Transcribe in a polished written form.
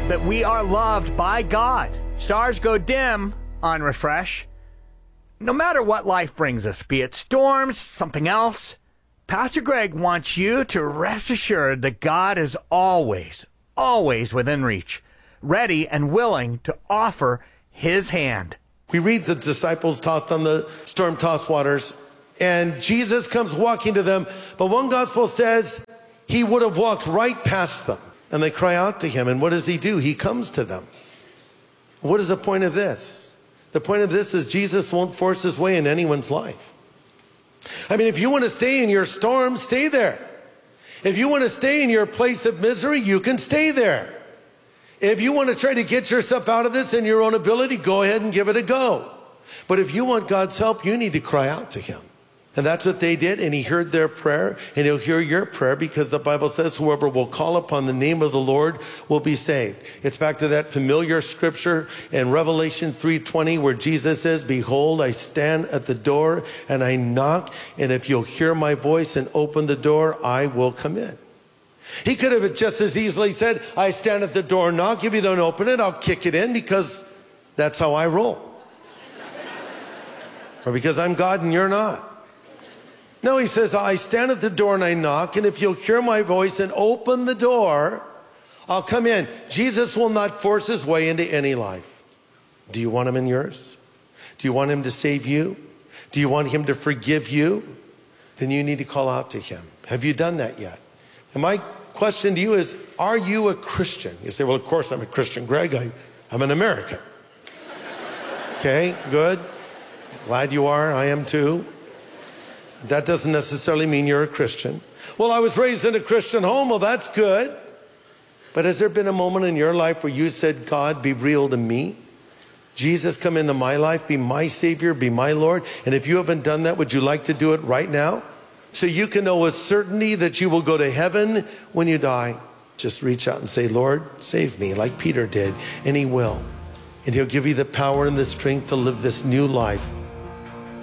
that we are loved by God. Stars go dim on Refresh. No matter what life brings us, be it storms, something else, Pastor Greg wants you to rest assured that God is always, always within reach, ready and willing to offer his hand. We read the disciples tossed on the storm-tossed waters, and Jesus comes walking to them. But one gospel says he would have walked right past them. And they cry out to him. And what does he do? He comes to them. What is the point of this? The point of this is Jesus won't force his way in anyone's life. I mean, if you want to stay in your storm, stay there. If you want to stay in your place of misery, you can stay there. If you want to try to get yourself out of this in your own ability, go ahead and give it a go. But if you want God's help, you need to cry out to him. And that's what they did, and he heard their prayer, and he'll hear your prayer, because the Bible says whoever will call upon the name of the Lord will be saved. It's back to that familiar scripture in Revelation 3:20 where Jesus says, behold, I stand at the door and I knock, and if you'll hear my voice and open the door, I will come in. He could have just as easily said, I stand at the door and knock. If you don't open it, I'll kick it in, because that's how I roll. Or because I'm God and you're not. No, he says, I stand at the door and I knock, and if you'll hear my voice and open the door, I'll come in. Jesus will not force his way into any life. Do you want him in yours? Do you want him to save you? Do you want him to forgive you? Then you need to call out to him. Have you done that yet? And my question to you is, are you a Christian? You say, well, of course I'm a Christian, Greg. I'm an American. Okay, good. Glad you are. I am too. That doesn't necessarily mean you're a Christian. Well, I was raised in a Christian home. Well, that's good. But has there been a moment in your life where you said, God, be real to me? Jesus, come into my life, be my Savior, be my Lord. And if you haven't done that, would you like to do it right now? So you can know with certainty that you will go to heaven when you die. Just reach out and say, Lord, save me, like Peter did. And he will. And he'll give you the power and the strength to live this new life